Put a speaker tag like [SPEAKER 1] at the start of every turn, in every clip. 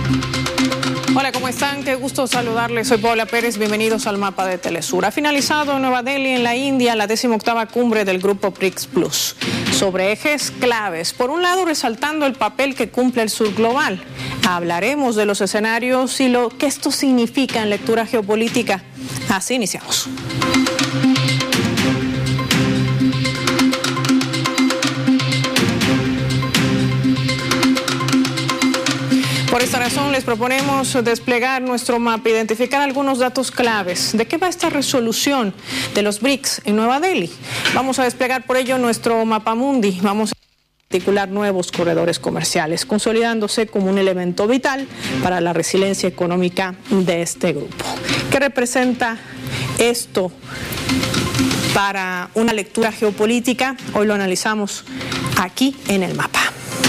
[SPEAKER 1] Hola, ¿cómo están? Qué gusto saludarles. Soy Paula Pérez. Bienvenidos al mapa de Telesur. Ha finalizado en Nueva Delhi, en la India, la 18ª cumbre del grupo BRICS Plus, sobre ejes claves. Por un lado, resaltando el papel que cumple el sur global. Hablaremos de los escenarios y lo que esto significa en lectura geopolítica. Así iniciamos. Por esta razón les proponemos desplegar nuestro mapa, identificar algunos datos claves. ¿De qué va esta resolución de los BRICS en Nueva Delhi? Vamos a desplegar por ello nuestro mapa mundi. Vamos a articular nuevos corredores comerciales, consolidándose como un elemento vital para la resiliencia económica de este grupo. ¿Qué representa esto para una lectura geopolítica? Hoy lo analizamos aquí en el mapa.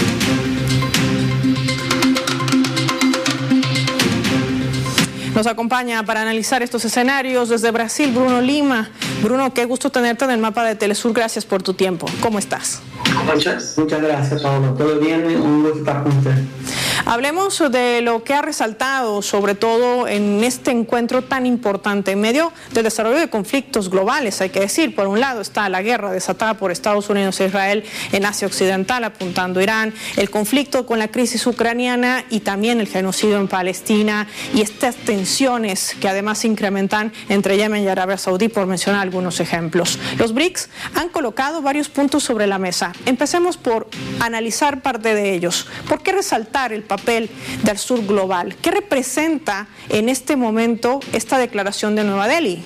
[SPEAKER 1] Nos acompaña para analizar estos escenarios desde Brasil, Bruno Lima. Bruno, qué gusto tenerte en el mapa de Telesur. Gracias por tu tiempo. ¿Cómo estás?
[SPEAKER 2] Muchas gracias, Pablo. ¿Todo bien? Un gusto estar con usted.
[SPEAKER 1] Hablemos de lo que ha resaltado, sobre todo en este encuentro tan importante, en medio del desarrollo de conflictos globales, hay que decir. Por un lado está la guerra desatada por Estados Unidos e Israel en Asia Occidental, apuntando a Irán, el conflicto con la crisis ucraniana y también el genocidio en Palestina y estas tensiones que además se incrementan entre Yemen y Arabia Saudí, por mencionar algunos ejemplos. Los BRICS han colocado varios puntos sobre la mesa. Empecemos por analizar parte de ellos. ¿Por qué resaltar el papel del sur global? ¿Qué representa en este momento esta declaración de Nueva Delhi?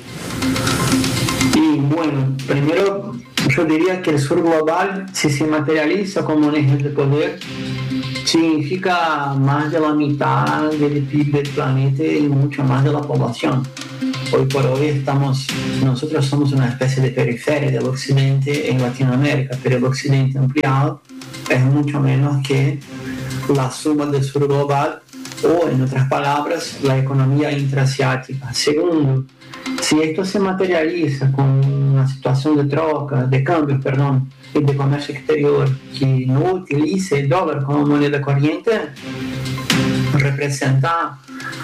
[SPEAKER 2] Y bueno, primero yo diría que el sur global, si se materializa como un eje de poder, significa más de la mitad del PIB del planeta y mucho más de la población. Hoy por hoy nosotros somos una especie de periferia del occidente en Latinoamérica, pero el occidente ampliado es mucho menos que la suma del sur global, o en otras palabras, la economía intraasiática. Segundo, si esto se materializa con una situación de troca, de cambios, y de comercio exterior que no utilice el dólar como moneda corriente, representa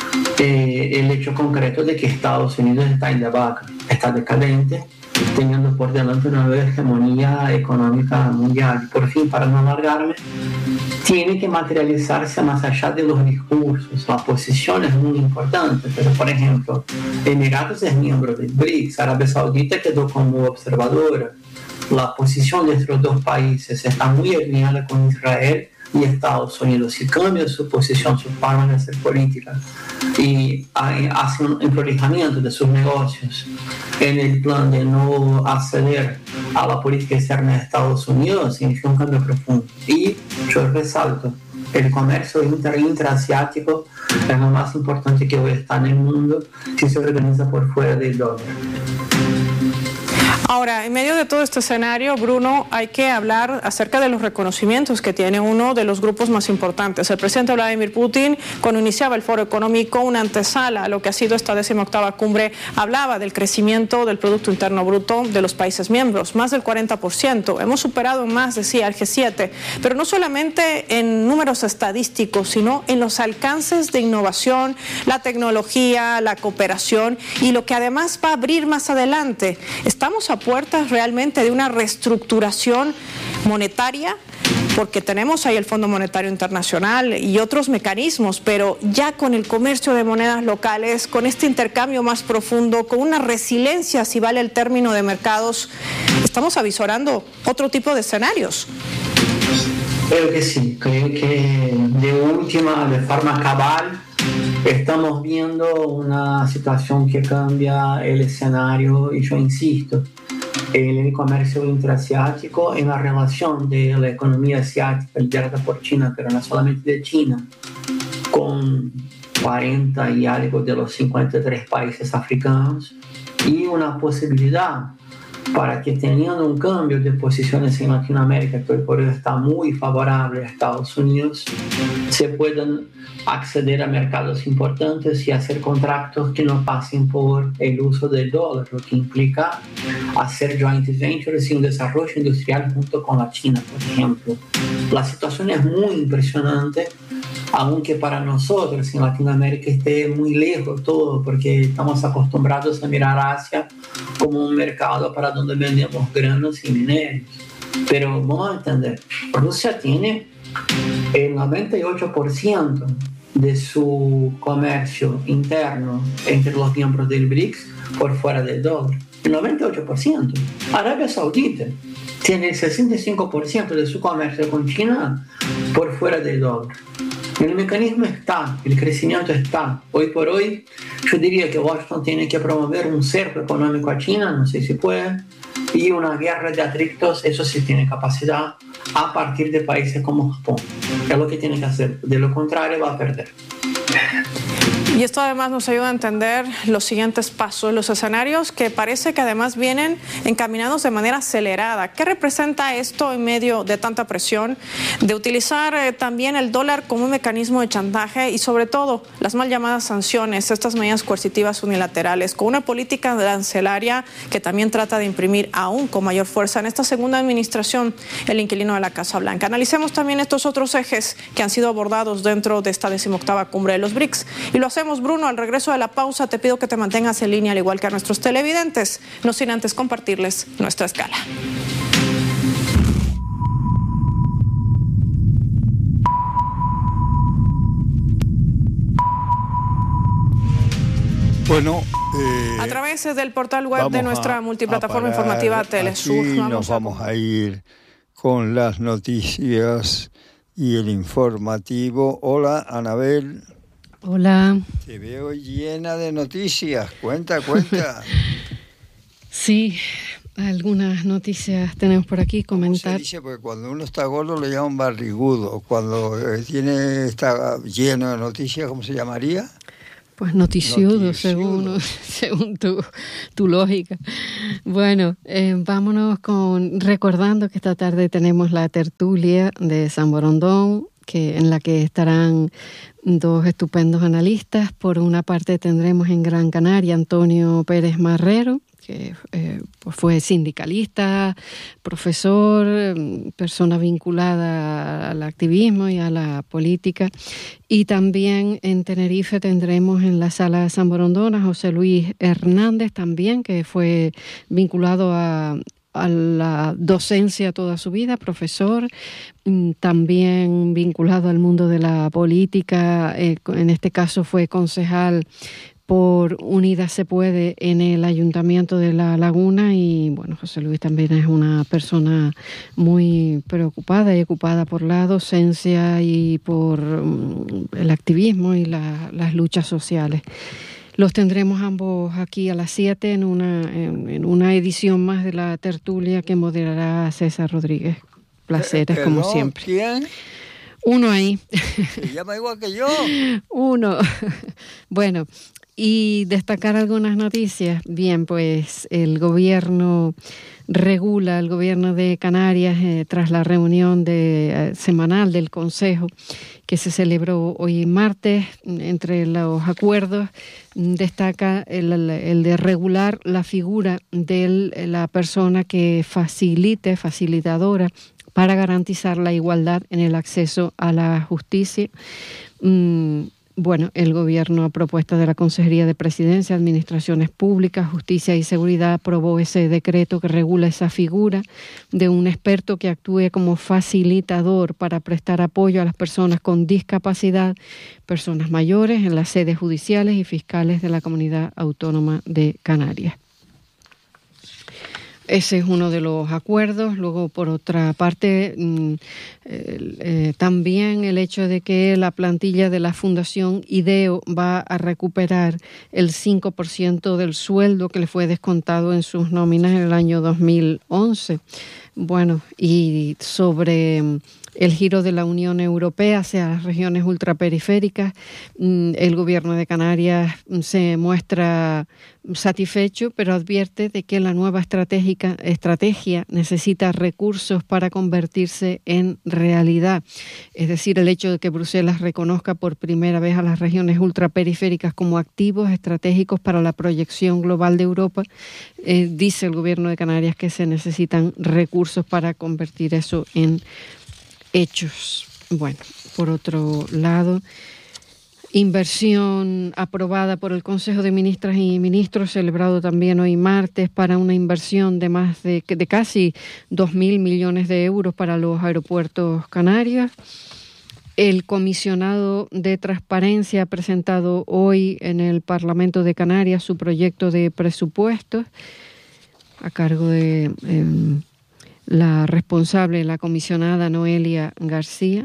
[SPEAKER 2] el hecho concreto de que Estados Unidos está en debacle, está decadente, teniendo por delante una nueva hegemonía económica mundial. Por fin, para no alargarme, tiene que materializarse más allá de los discursos. La posición es muy importante, pero por ejemplo, Emiratos es miembro del BRICS, Arabia Saudita quedó como observadora. La posición de estos dos países está muy alineada con Israel y Estados Unidos. Si cambia su posición, su forma de hacer política y hace un emprolijamiento de sus negocios en el plan de no acceder a la política externa de Estados Unidos, significa un cambio profundo. Y yo resalto, el comercio intraasiático es lo más importante que hoy está en el mundo si se organiza por fuera del dólar.
[SPEAKER 1] Ahora, en medio de todo este escenario, Bruno, hay que hablar acerca de los reconocimientos que tiene uno de los grupos más importantes. El presidente Vladimir Putin, cuando iniciaba el Foro Económico, una antesala a lo que ha sido esta 18ª cumbre, hablaba del crecimiento del Producto Interno Bruto de los países miembros, más del 40%. Hemos superado más, decía, el G7, pero no solamente en números estadísticos, sino en los alcances de innovación, la tecnología, la cooperación y lo que además va a abrir más adelante. Estamos a puertas realmente de una reestructuración monetaria, porque tenemos ahí el Fondo Monetario Internacional y otros mecanismos, pero ya con el comercio de monedas locales, con este intercambio más profundo, con una resiliencia, si vale el término, de mercados, estamos avisorando otro tipo de escenarios.
[SPEAKER 2] Creo que sí, creo que de forma cabal, estamos viendo una situación que cambia el escenario y yo insisto, el comercio intraasiático en la relación de la economía asiática liderada por China, pero no solamente de China, con 40 y algo de los 53 países africanos y una posibilidad para que teniendo un cambio de posiciones en Latinoamérica, que hoy por hoy está muy favorable a Estados Unidos, se puedan acceder a mercados importantes y hacer contratos que no pasen por el uso del dólar, lo que implica hacer joint ventures y un desarrollo industrial junto con la China, por ejemplo. La situación es muy impresionante aunque para nosotros en Latinoamérica esté muy lejos todo, porque estamos acostumbrados a mirar Asia como un mercado para donde vendemos granos y mineros. Pero vamos a entender, Rusia tiene el 98% de su comercio interno entre los miembros del BRICS por fuera del dólar. El 98%. Arabia Saudita tiene el 65% de su comercio con China por fuera del dólar. El mecanismo está, el crecimiento está. Hoy por hoy, yo diría que Washington tiene que promover un cerco económico a China, no sé si puede, y una guerra de atritos, eso sí tiene capacidad, a partir de países como Japón. Es lo que tiene que hacer, de lo contrario va a perder.
[SPEAKER 1] Y esto además nos ayuda a entender los siguientes pasos, los escenarios que parece que además vienen encaminados de manera acelerada. ¿Qué representa esto en medio de tanta presión, de utilizar también el dólar como un mecanismo de chantaje y sobre todo las mal llamadas sanciones, estas medidas coercitivas unilaterales, con una política arancelaria que también trata de imprimir aún con mayor fuerza en esta segunda administración el inquilino de la Casa Blanca? Analicemos también estos otros ejes que han sido abordados dentro de esta 18ª cumbre de los BRICS y lo hacemos, Bruno, al regreso de la pausa. Te pido que te mantengas en línea al igual que a nuestros televidentes, no sin antes compartirles nuestra escala.
[SPEAKER 3] Bueno,
[SPEAKER 1] a través del portal web de nuestra multiplataforma informativa Telesur.
[SPEAKER 3] Nos vamos a ir con las noticias y el informativo. Hola, Anabel.
[SPEAKER 4] Hola.
[SPEAKER 3] Te veo llena de noticias. Cuenta.
[SPEAKER 4] Sí, algunas noticias tenemos por aquí, comentar.
[SPEAKER 3] ¿Cómo se dice? Porque cuando uno está gordo le llaman barrigudo. Cuando está lleno de noticias, ¿cómo se llamaría?
[SPEAKER 4] Pues noticiudo. según tu lógica. Bueno, vámonos recordando que esta tarde tenemos la tertulia de San Borondón, en la que estarán dos estupendos analistas. Por una parte tendremos en Gran Canaria Antonio Pérez Marrero, que pues fue sindicalista, profesor, persona vinculada al activismo y a la política. Y también en Tenerife tendremos en la sala de San Borondón a José Luis Hernández, también, que fue vinculado a la docencia toda su vida, profesor, también vinculado al mundo de la política, en este caso fue concejal por Unidas Se Puede en el Ayuntamiento de La Laguna. Y bueno, José Luis también es una persona muy preocupada y ocupada por la docencia y por el activismo y las luchas sociales. Los tendremos ambos aquí a las 7 en una edición más de la tertulia que moderará César Rodríguez. Placeres, como siempre.
[SPEAKER 3] ¿Quién?
[SPEAKER 4] Uno ahí.
[SPEAKER 3] Se llama igual que yo.
[SPEAKER 4] Uno. Bueno, y destacar algunas noticias. Bien, pues el gobierno de Canarias, tras la reunión semanal del Consejo que se celebró hoy martes, entre los acuerdos destaca el de regular la figura de la persona que facilitadora para garantizar la igualdad en el acceso a la justicia. Bueno, el gobierno, a propuesta de la Consejería de Presidencia, Administraciones Públicas, Justicia y Seguridad, aprobó ese decreto que regula esa figura de un experto que actúe como facilitador para prestar apoyo a las personas con discapacidad, personas mayores en las sedes judiciales y fiscales de la Comunidad Autónoma de Canarias. Ese es uno de los acuerdos. Luego, por otra parte, también el hecho de que la plantilla de la Fundación IDEO va a recuperar el 5% del sueldo que le fue descontado en sus nóminas en el año 2011. Bueno, y sobre el giro de la Unión Europea hacia las regiones ultraperiféricas, el gobierno de Canarias se muestra satisfecho, pero advierte de que la nueva estrategia necesita recursos para convertirse en realidad. Es decir, el hecho de que Bruselas reconozca por primera vez a las regiones ultraperiféricas como activos estratégicos para la proyección global de Europa, dice el gobierno de Canarias que se necesitan recursos para convertir eso en hechos. bueno, por otro lado, inversión aprobada por el Consejo de Ministras y Ministros, celebrado también hoy martes, para una inversión de más de casi 2.000 millones de euros para los aeropuertos canarios. El comisionado de Transparencia ha presentado hoy en el Parlamento de Canarias su proyecto de presupuestos a cargo de la responsable, la comisionada Noelia García.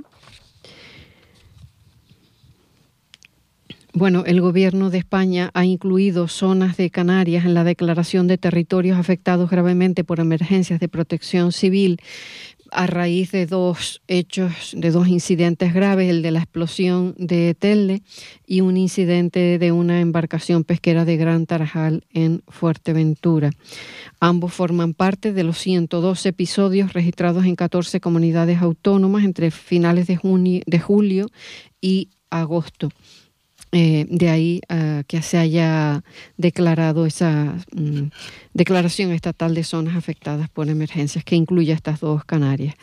[SPEAKER 4] Bueno, el Gobierno de España ha incluido zonas de Canarias en la declaración de territorios afectados gravemente por emergencias de protección civil a raíz de dos incidentes graves, el de la explosión de Telde y un incidente de una embarcación pesquera de Gran Tarajal en Fuerteventura. Ambos forman parte de los 102 episodios registrados en 14 comunidades autónomas entre finales de julio y agosto. De ahí que se haya declarado esa declaración estatal de zonas afectadas por emergencias, que incluye estas dos Canarias.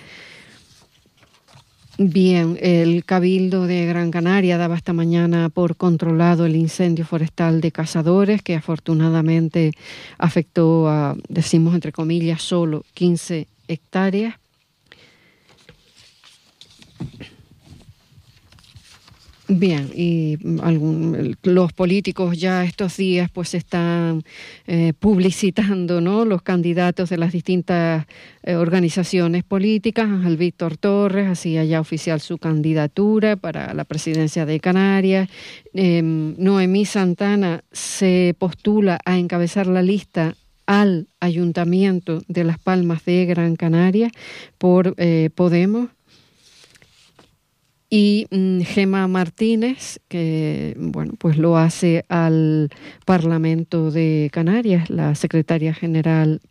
[SPEAKER 4] Bien, el Cabildo de Gran Canaria daba esta mañana por controlado el incendio forestal de Cazadores, que afortunadamente afectó a, decimos entre comillas, solo 15 hectáreas. Bien, y los políticos ya estos días pues están publicitando, ¿no?, los candidatos de las distintas organizaciones políticas. Ángel Víctor Torres hacía ya oficial su candidatura para la presidencia de Canarias. Noemí Santana se postula a encabezar la lista al Ayuntamiento de Las Palmas de Gran Canaria por Podemos. Y Gemma Martínez, que bueno, pues lo hace al Parlamento de Canarias, la secretaria general,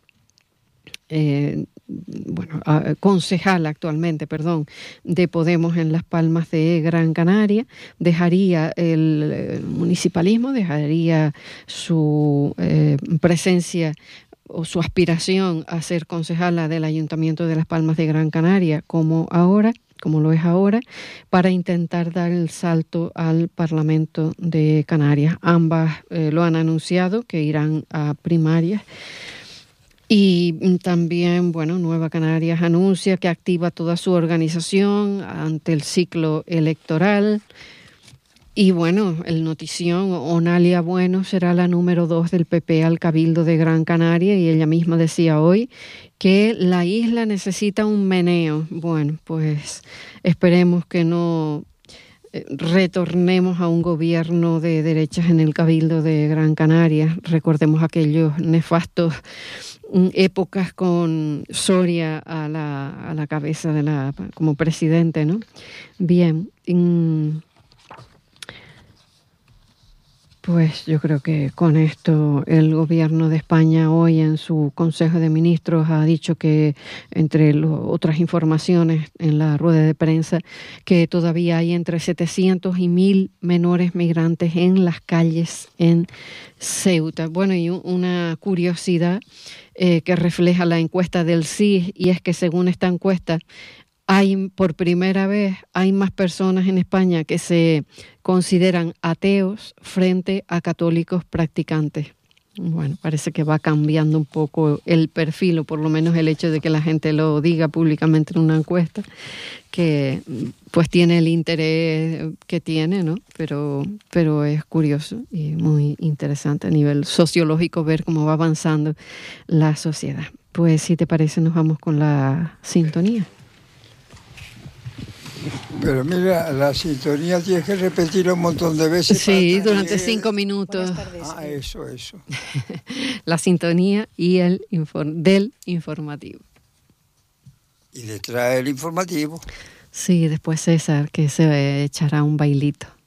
[SPEAKER 4] concejal actualmente, de Podemos en Las Palmas de Gran Canaria. Dejaría el municipalismo, dejaría su presencia o su aspiración a ser concejala del Ayuntamiento de Las Palmas de Gran Canaria, como lo es ahora, para intentar dar el salto al Parlamento de Canarias. Ambas lo han anunciado, que irán a primarias. Y también, Nueva Canarias anuncia que activa toda su organización ante el ciclo electoral. Y el notición, Onalia Bueno será la número 2 del PP al Cabildo de Gran Canaria, y ella misma decía hoy que la isla necesita un meneo. Bueno, pues esperemos que no retornemos a un gobierno de derechas en el Cabildo de Gran Canaria. Recordemos aquellos nefastos épocas con Soria a la cabeza como presidente, ¿no? Bien. Pues yo creo que con esto el Gobierno de España hoy en su Consejo de Ministros ha dicho que, entre otras informaciones en la rueda de prensa, que todavía hay entre 700 y 1.000 menores migrantes en las calles en Ceuta. Bueno, y una curiosidad que refleja la encuesta del CIS, y es que según esta encuesta, por primera vez hay más personas en España que se consideran ateos frente a católicos practicantes. Bueno, parece que va cambiando un poco el perfil, o por lo menos el hecho de que la gente lo diga públicamente en una encuesta, que pues tiene el interés que tiene, ¿no? Pero es curioso y muy interesante a nivel sociológico ver cómo va avanzando la sociedad. Pues si te parece, nos vamos con la sintonía.
[SPEAKER 3] Pero mira, la sintonía tienes que repetirlo un montón de veces.
[SPEAKER 4] Sí, durante 5 minutos.
[SPEAKER 3] Eso.
[SPEAKER 4] La sintonía y del informativo.
[SPEAKER 3] Y detrás del informativo.
[SPEAKER 4] Sí, después César, que se echará un bailito.